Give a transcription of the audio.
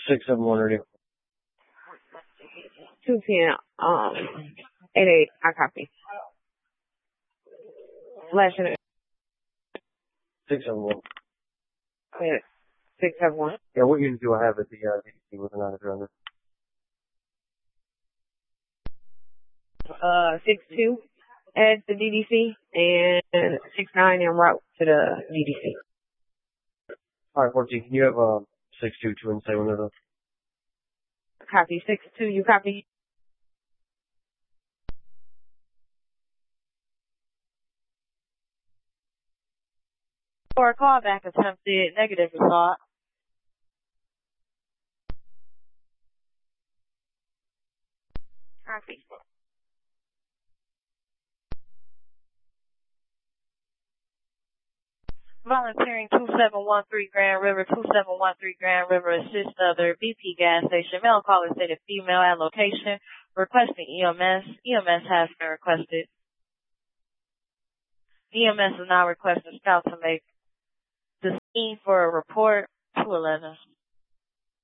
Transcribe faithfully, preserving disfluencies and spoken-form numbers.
six seven one radio. two ten, um, eight eight, I copy. Last unit. six seven one. six seven one. Yeah, what unit do I have at the uh, D D C with an nine hundred? Uh, six two at the D D C and six nine en route to the D D C. All right, fourteen, can you have um, six two two and say one of those? Copy. six two, you copy? Or callback attempted, negative result. Copy. Volunteering two seven one three Grand River, two seven one three Grand River, assist other B P gas station. Male caller stated female at location, requesting E M S. E M S has been requested. E M S is now requesting Scout to make the scene for a report. two eleven.